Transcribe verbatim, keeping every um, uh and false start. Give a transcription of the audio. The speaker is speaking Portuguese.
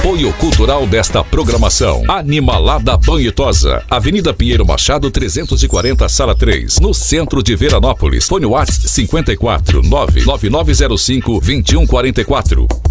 Apoio cultural desta programação: Animalada Banhitosa, Avenida Pinheiro Machado trezentos e quarenta, Sala três, no centro de Veranópolis. Fone WhatsApp cinquenta e quatro, nove nove nove zero cinco, dois um quatro quatro.